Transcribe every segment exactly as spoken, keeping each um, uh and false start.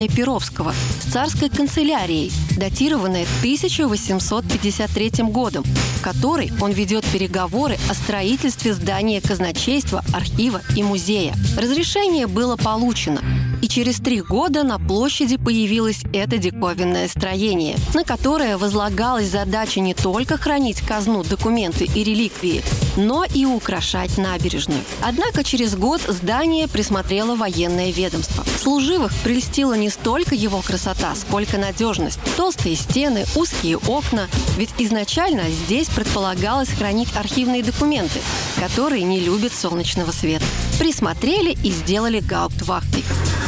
Перовского с царской канцелярией, датированной тысяча восемьсот пятьдесят третьим годом, в которой он ведет переговоры о строительстве здания казначейства, архива и музея. Разрешение было получено, и через три года на площади появилось это диковинное строение, на которое возлагалась задача не только хранить казну, документы и реликвии, но и украшать набережную. Однако через год здание присмотрело военное ведомство. Служивых прельстила не столько его красота, сколько надежность. Толстые стены, узкие окна. Ведь изначально здесь предполагалось хранить архивные документы, которые не любят солнечного света. Присмотрели и сделали гауптвахтой.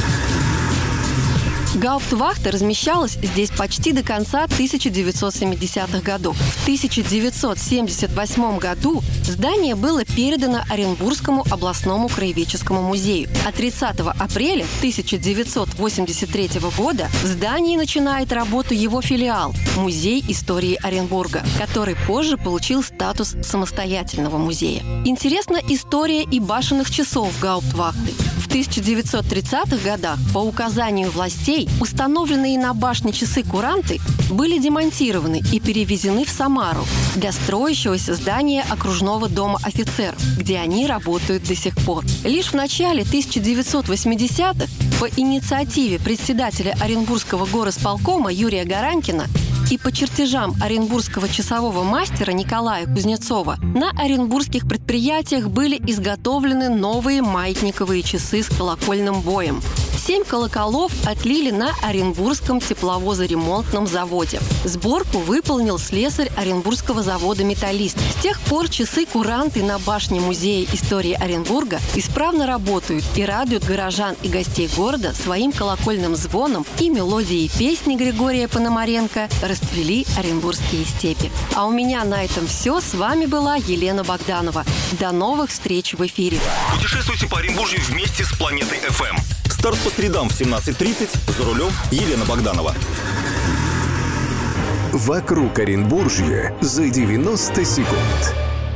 Гауптвахта размещалась здесь почти до конца тысяча девятьсот семидесятых годов. В тысяча девятьсот семьдесят восьмом году здание было передано Оренбургскому областному краеведческому музею. А тридцатого апреля тысяча девятьсот восемьдесят третьего года в здании начинает работу его филиал – Музей истории Оренбурга, который позже получил статус самостоятельного музея. Интересна история и башенных часов гауптвахты. В тысяча девятьсот тридцатых годах по указанию властей установленные на башне часы-куранты были демонтированы и перевезены в Самару для строящегося здания окружного дома офицеров, где они работают до сих пор. Лишь в начале тысяча девятьсот восьмидесятых по инициативе председателя Оренбургского горосполкома Юрия Гаранкина и по чертежам оренбургского часового мастера Николая Кузнецова на оренбургских предприятиях были изготовлены новые маятниковые часы с колокольным боем. Семь колоколов отлили на Оренбургском тепловозоремонтном заводе. Сборку выполнил слесарь Оренбургского завода «Металлист». С тех пор часы-куранты на башне Музея истории Оренбурга исправно работают и радуют горожан и гостей города своим колокольным звоном, и мелодией песни Григория Пономаренко «Расцвели оренбургские степи». А у меня на этом все. С вами была Елена Богданова. До новых встреч в эфире. Путешествуйте по Оренбуржью вместе с Планетой эф эм. Старт по средам в семнадцать тридцать. За рулем Елена Богданова. «Вокруг Оренбуржья» за девяносто секунд.